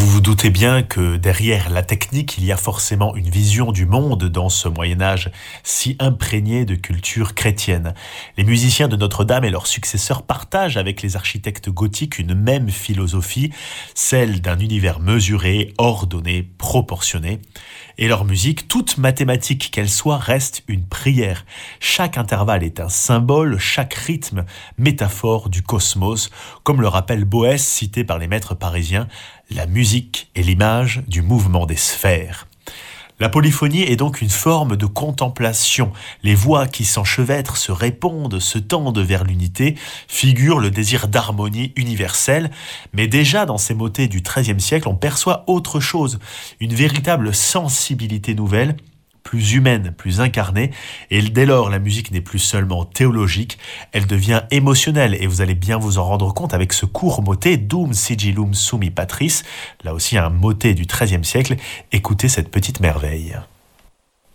Vous vous doutez bien que derrière la technique, il y a forcément une vision du monde dans ce Moyen-Âge si imprégné de culture chrétienne. Les musiciens de Notre-Dame et leurs successeurs partagent avec les architectes gothiques une même philosophie, celle d'un univers mesuré, ordonné, proportionné. Et leur musique, toute mathématique qu'elle soit, reste une prière. Chaque intervalle est un symbole, chaque rythme, métaphore du cosmos, comme le rappelle Boès, cité par les maîtres parisiens, la musique est l'image du mouvement des sphères. La polyphonie est donc une forme de contemplation. Les voix qui s'enchevêtrent, se répondent, se tendent vers l'unité, figurent le désir d'harmonie universelle. Mais déjà dans ces motets du XIIIe siècle, on perçoit autre chose, une véritable sensibilité nouvelle, plus humaine, plus incarnée, et dès lors la musique n'est plus seulement théologique, elle devient émotionnelle, et vous allez bien vous en rendre compte avec ce court motet Dum sigillum summi patris, là aussi un motet du XIIIe siècle, écoutez cette petite merveille.